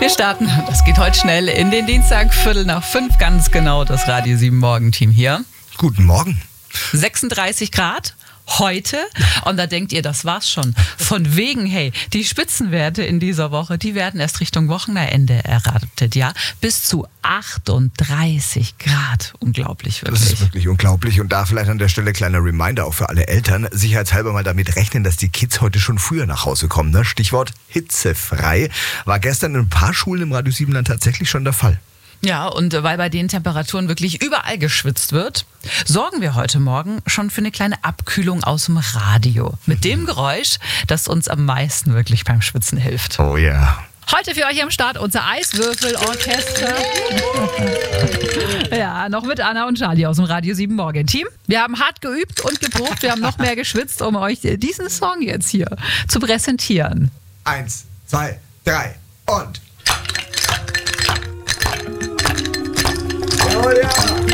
Wir starten, das geht heute schnell, in den Dienstag, 4:45, ganz genau, das Radio 7 Morgenteam hier. Guten Morgen. 36 Grad. Heute, und da denkt ihr, das war's schon. Von wegen, hey, die Spitzenwerte in dieser Woche, die werden erst Richtung Wochenende erwartet, ja. Bis zu 38 Grad. Unglaublich, wirklich. Das ist wirklich unglaublich. Und da vielleicht an der Stelle kleiner Reminder auch für alle Eltern. Sicherheitshalber mal damit rechnen, dass die Kids heute schon früher nach Hause kommen. Ne? Stichwort hitzefrei. War gestern in ein paar Schulen im Radio Siebenland tatsächlich schon der Fall. Ja, und weil bei den Temperaturen wirklich überall geschwitzt wird, sorgen wir heute Morgen schon für eine kleine Abkühlung aus dem Radio. Mit dem Geräusch, das uns am meisten wirklich beim Schwitzen hilft. Oh ja. Yeah. Heute für euch am Start unser Eiswürfelorchester. Ja, noch mit Anna und Charlie aus dem Radio 7 Morgenteam. Wir haben hart geübt und geprobt, wir haben noch mehr geschwitzt, um euch diesen Song jetzt hier zu präsentieren. 1, 2, 3 und... Oh ja!